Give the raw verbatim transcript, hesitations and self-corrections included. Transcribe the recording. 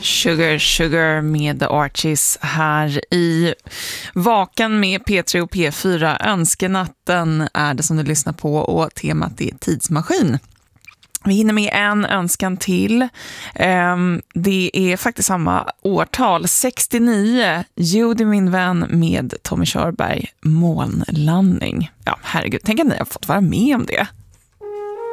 Sugar Sugar med The Archies här i Vaken med P tre och P fyra. Önskenatten är det som du lyssnar på och temat är tidsmaskin. Vi hinner med en önskan till. Det är faktiskt samma årtal, sextionio. Judy min vän med Tommy Körberg, månlandning. Ja, herregud, tänk att ni har fått vara med om det.